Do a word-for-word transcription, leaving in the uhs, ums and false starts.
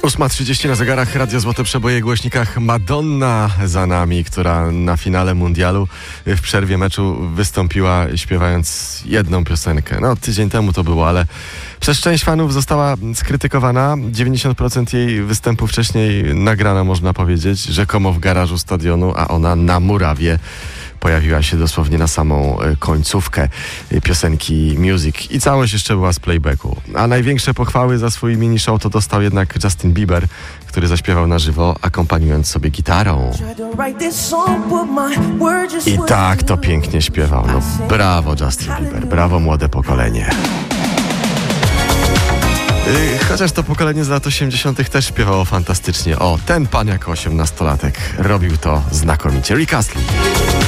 ósma trzydzieści na zegarach, Radio Złote Przeboje, głośnikach Madonna za nami, która na finale mundialu w przerwie meczu wystąpiła śpiewając jedną piosenkę. No tydzień temu to było, ale przez część fanów została skrytykowana. dziewięćdziesiąt procent jej występu wcześniej nagrana, można powiedzieć, rzekomo w garażu stadionu, a ona na murawie pojawiła się dosłownie na samą końcówkę piosenki Music i całość jeszcze była z playbacku. A największe pochwały za swój mini show to dostał jednak Justin Bieber, który zaśpiewał na żywo, akompaniując sobie gitarą. I tak to pięknie śpiewał. No brawo Justin Bieber, brawo młode pokolenie. Chociaż to pokolenie z lat osiemdziesiątych też śpiewało fantastycznie. O, ten pan jako osiemnastolatek robił to znakomicie. Rick Astley.